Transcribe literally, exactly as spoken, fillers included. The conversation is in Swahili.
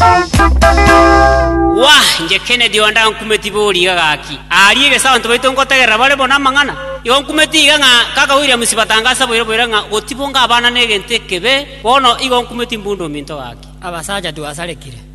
Wah, nje Kennedy wanda nkumeti boli gaki. Aliye sawa ntobaito ngotegera bare bona mangana. Yo nkumeti ganga kaka William sibatangasa boyo boyo nga otibonga abana negente kebe. Bono igo nkumeti mbundo minto gaki. Abasaja tu asarekire.